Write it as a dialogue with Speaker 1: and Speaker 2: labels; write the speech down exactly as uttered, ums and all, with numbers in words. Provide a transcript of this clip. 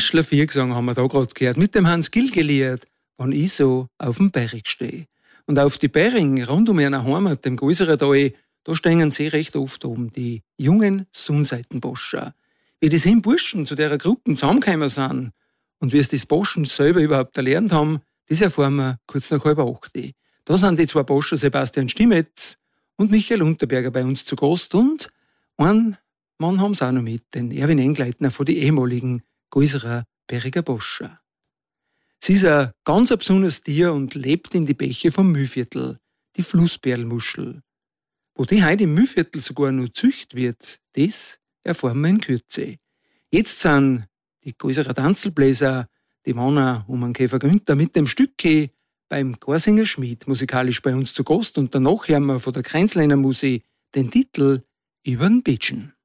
Speaker 1: Tischler Viergesang haben wir da gerade gehört, mit dem Hans Gilge Lied, wenn ich so auf dem Berg stehe. Und auf die Bergen rund um ihre Heimat, dem größeren Tal, da stehen sie recht oft oben, die jungen Sonnseitenboscher. Wie die sieben Burschen zu der Gruppe zusammengekommen sind und wie es das Boschen selber überhaupt erlernt haben, das erfahren wir kurz nach halb acht. Da sind die zwei Boscher Sebastian Stimetz und Michael Unterberger bei uns zu Gast und einen Mann haben sie auch noch mit, den Erwin Engleitner von den ehemaligen Gäuserer Berger Boscher. Sie ist ein ganz besonderes Tier und lebt in die Bäche vom Mühlviertel, die Flussperlmuschel. Wo die heute im Mühlviertel sogar noch zücht wird, das erfahren wir in Kürze. Jetzt sind die Gäuserer Tanzelbläser, die Männer um den Käfer Günther mit dem Stücke beim Gorsinger Schmied musikalisch bei uns zu Gast und danach hören wir von der Kränzleiner Musik den Titel Übern Bitschen.